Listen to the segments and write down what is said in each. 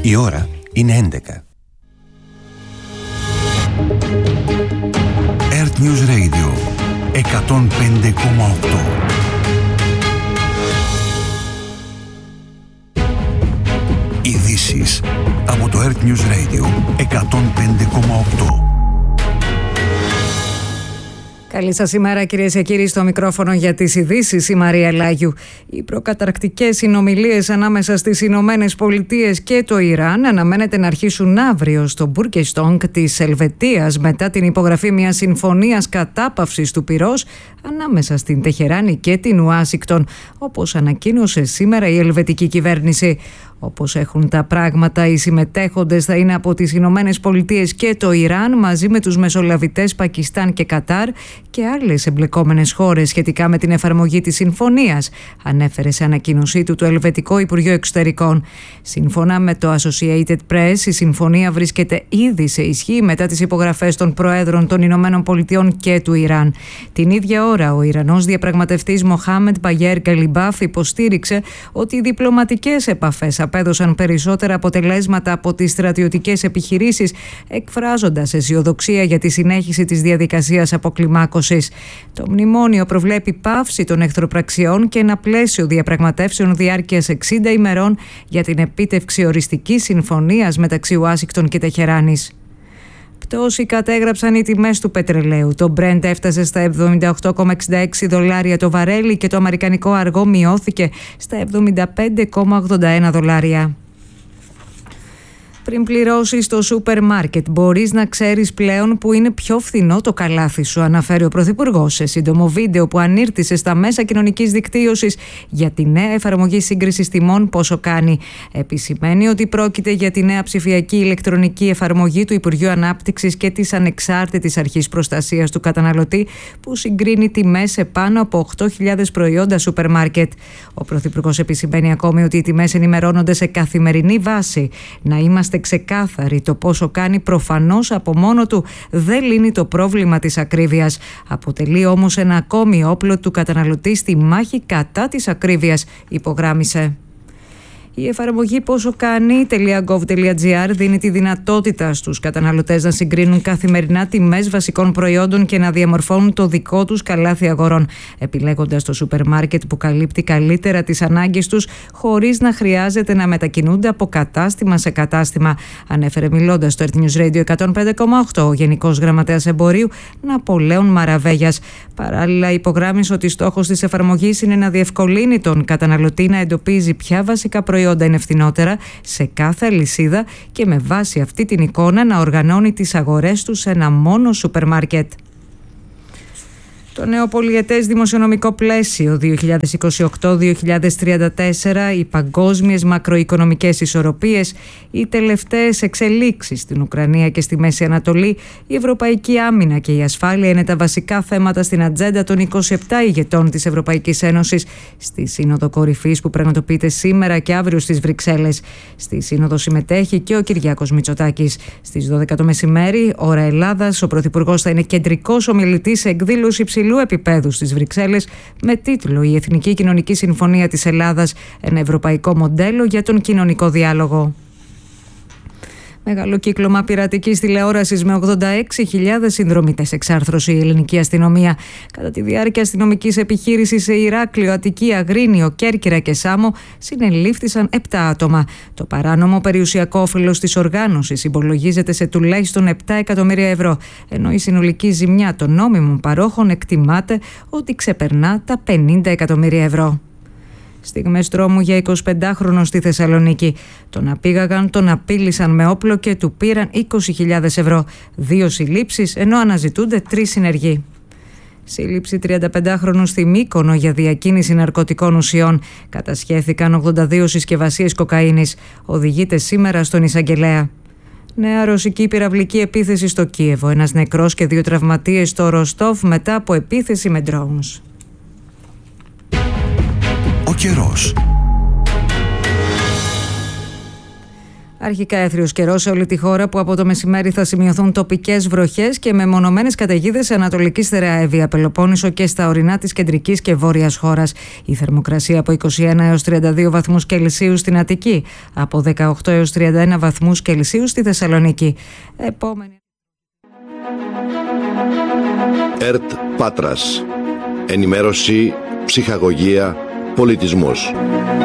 Η ώρα είναι 11. Earth News Radio 105,8. Ειδήσεις από το Earth News Radio 105,8. Καλή σας ημέρα, κυρίες και κύριοι, στο μικρόφωνο για τις ειδήσεις η Μαρία Λάγιου. Οι προκαταρκτικές συνομιλίες ανάμεσα στις Ηνωμένες Πολιτείες και το Ιράν αναμένεται να αρχίσουν αύριο στο Μπουργκεστόγκ της Ελβετίας μετά την υπογραφή μιας συμφωνίας κατάπαυσης του πυρός ανάμεσα στην Τεχεράνη και την Ουάσιγκτον, όπως ανακοίνωσε σήμερα η ελβετική κυβέρνηση. Όπως έχουν τα πράγματα, οι συμμετέχοντες θα είναι από τις Ηνωμένες Πολιτείες και το Ιράν, μαζί με τους μεσολαβητές Πακιστάν και Κατάρ και άλλες εμπλεκόμενες χώρες σχετικά με την εφαρμογή της συμφωνίας, ανέφερε σε ανακοίνωσή του το Ελβετικό Υπουργείο Εξωτερικών. Σύμφωνα με το Associated Press, η συμφωνία βρίσκεται ήδη σε ισχύ μετά τις υπογραφές των Προέδρων των Ηνωμένων Πολιτειών και του Ιράν. Την ίδια ώρα, ο Ιρανός διαπραγματευτής Μοχάμεντ Μπαγέρ Γκαλιμπάφ υποστήριξε ότι οι διπλωματικές επαφές απέδωσαν περισσότερα αποτελέσματα από τις στρατιωτικές επιχειρήσεις, εκφράζοντας αισιοδοξία για τη συνέχιση της διαδικασίας αποκλιμάκωσης. Το μνημόνιο προβλέπει πάυση των εχθροπραξιών και ένα πλαίσιο διαπραγματεύσεων διάρκειας 60 ημερών για την επίτευξη οριστικής συμφωνίας μεταξύ Ουάσιγκτον και Τεχεράνης. Πτώση κατέγραψαν οι τιμές του πετρελαίου. Το Brent έφτασε στα $78,66 το βαρέλι και το αμερικανικό αργό μειώθηκε στα $75,81. Πριν πληρώσεις στο σούπερ μάρκετ, μπορείς να ξέρεις πλέον που είναι πιο φθηνό το καλάθι σου, αναφέρει ο Πρωθυπουργός σε σύντομο βίντεο που ανήρτησε στα μέσα κοινωνικής δικτύωσης για τη νέα εφαρμογή σύγκρισης τιμών Πόσο Κάνει. Επισημαίνει ότι πρόκειται για τη νέα ψηφιακή ηλεκτρονική εφαρμογή του Υπουργείου Ανάπτυξης και της Ανεξάρτητης Αρχής Προστασίας του Καταναλωτή, που συγκρίνει τιμές σε πάνω από 8.000 προϊόντα σούπερ μάρκετ. Ο Πρωθυπουργός επισημαίνει ακόμη ότι οι τιμές ενημερώνονται σε καθημερινή βάση. Να είμαστε ξεκάθαροι, το Πόσο Κάνει προφανώς από μόνο του δεν λύνει το πρόβλημα της ακρίβειας. Αποτελεί όμως ένα ακόμη όπλο του καταναλωτή στη μάχη κατά της ακρίβειας, υπογράμμισε. Η εφαρμογή posokani.gov.gr δίνει τη δυνατότητα στους καταναλωτές να συγκρίνουν καθημερινά τιμές βασικών προϊόντων και να διαμορφώνουν το δικό τους καλάθι αγορών, επιλέγοντας το σούπερ μάρκετ που καλύπτει καλύτερα τις ανάγκες τους, χωρίς να χρειάζεται να μετακινούνται από κατάστημα σε κατάστημα, ανέφερε μιλώντας στο Earth News Radio 105,8 ο Γενικός Γραμματέας Εμπορίου Ναπολέων Μαραβέγιας. Παράλληλα, υπογράμμισε ότι στόχος της εφαρμογής είναι να διευκολύνει τον καταναλωτή να εντοπίζει ποια βασικά προϊόντα είναι φθηνότερα σε κάθε αλυσίδα και με βάση αυτή την εικόνα να οργανώνει τις αγορές του σε ένα μόνο σούπερ μάρκετ. Το νέο πολυετές δημοσιονομικό πλαίσιο 2028-2034, οι παγκόσμιες μακροοικονομικές ισορροπίες, οι τελευταίες εξελίξεις στην Ουκρανία και στη Μέση Ανατολή, η ευρωπαϊκή άμυνα και η ασφάλεια είναι τα βασικά θέματα στην ατζέντα των 27 ηγετών της Ευρωπαϊκής Ένωσης στη Σύνοδο Κορυφής που πραγματοποιείται σήμερα και αύριο στις Βρυξέλλες. Στη Σύνοδο συμμετέχει και ο Κυριάκος Μητσοτάκης. Στις 12 το μεσημέρι, ώρα Ελλάδας, ο Πρωθυπουργός θα είναι κεντρικός ομιλητής σε εκδήλωση υψηλού επίπεδου στις Βρυξέλλες με τίτλο «Η Εθνική Κοινωνική Συμφωνία της Ελλάδας, ένα ευρωπαϊκό μοντέλο για τον κοινωνικό διάλογο». Μεγάλο κύκλωμα πειρατικής τηλεόρασης με 86.000 συνδρομητές εξάρθρωσε η ελληνική αστυνομία. Κατά τη διάρκεια αστυνομικής επιχείρησης σε Ηράκλειο, Αττική, Αγρίνιο, Κέρκυρα και Σάμο συνελήφθησαν 7 άτομα. Το παράνομο περιουσιακό όφελος της οργάνωσης υπολογίζεται σε τουλάχιστον 7 εκατομμύρια ευρώ, ενώ η συνολική ζημιά των νόμιμων παρόχων εκτιμάται ότι ξεπερνά τα 50 εκατομμύρια ευρώ. Στιγμές τρόμου για 25χρονο στη Θεσσαλονίκη. Τον απήγαγαν, τον απείλησαν με όπλο και του πήραν 20.000 ευρώ. 2 συλλήψεις, ενώ αναζητούνται 3 συνεργοί. Σύλληψη 35χρονου στη Μύκονο για διακίνηση ναρκωτικών ουσιών. Κατασχέθηκαν 82 συσκευασίες κοκαίνης. Οδηγείται σήμερα στον εισαγγελέα. Νέα ρωσική πυραυλική επίθεση στο Κίεβο. Ένας νεκρός και 2 τραυματίες στο Ροστόφ μετά από επίθεση με drones. Ο καιρός. Αρχικά έθριος καιρός σε όλη τη χώρα, που από το μεσημέρι θα σημειωθούν τοπικές βροχές και μεμονωμένες καταιγίδες σε Ανατολική Στερεά Εύβοια, Πελοπόννησο και στα ορεινά της κεντρικής και βόρειας χώρας. Η θερμοκρασία από 21 έως 32 βαθμούς Κελσίου στην Αττική, από 18 έως 31 βαθμούς Κελσίου στη Θεσσαλονίκη. Επόμενη. ΕΡΤ Πάτρας. Ενημέρωση, ψυχαγωγία, πολιτισμός.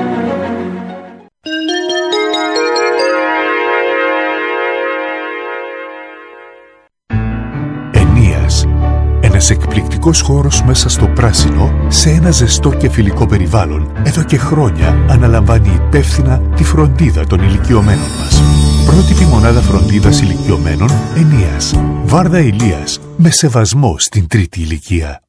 Ενίας. Ένας εκπληκτικός χώρος μέσα στο πράσινο, σε ένα ζεστό και φιλικό περιβάλλον, εδώ και χρόνια αναλαμβάνει υπεύθυνα τη φροντίδα των ηλικιωμένων μας. Πρότυπη μονάδα φροντίδας ηλικιωμένων Ενίας. Βάρδα Ηλίας. Με σεβασμό στην τρίτη ηλικία.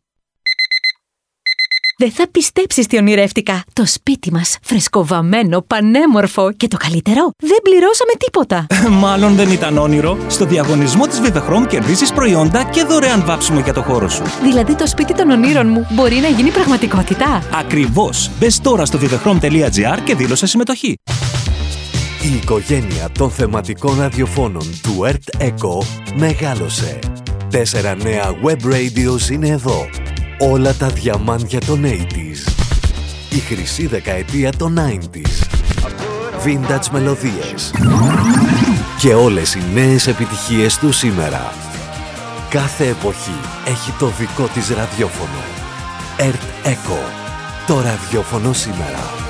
Δεν θα πιστέψεις τι ονειρεύτηκα. Το σπίτι μας, φρεσκοβαμμένο, πανέμορφο και το καλύτερο, δεν πληρώσαμε τίποτα. Μάλλον δεν ήταν όνειρο. Στο διαγωνισμό της Vivechrom κερδίζεις προϊόντα και δωρεάν βάψιμο για το χώρο σου. Δηλαδή το σπίτι των ονείρων μου μπορεί να γίνει πραγματικότητα. Ακριβώς. Μπες τώρα στο vivechrom.gr και δήλωσε συμμετοχή. Η οικογένεια των θεματικών ραδιοφώνων του ERT Echo μεγάλωσε. 4 νέα web radios είναι εδώ. Όλα τα διαμάντια των 80s. Η χρυσή δεκαετία των 90s. Vintage μελωδίες. Και όλες οι νέες επιτυχίες του σήμερα. Κάθε εποχή έχει το δικό της ραδιόφωνο. ERT Echo. Το ραδιόφωνο σήμερα.